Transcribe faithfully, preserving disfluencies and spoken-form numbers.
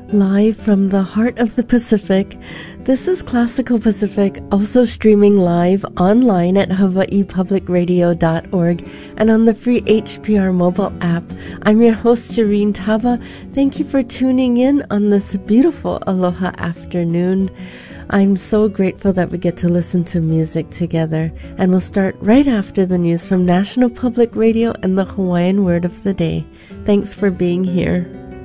Live from the heart of the Pacific, this is Classical Pacific, also streaming live online at hawaii public radio dot org and on the free H P R mobile app. I'm your host, Shireen Taba. Thank you for tuning in on this beautiful Aloha afternoon. I'm so grateful that we get to listen to music together, and we'll start right after the news from National Public Radio and the Hawaiian Word of the Day. Thanks for being here.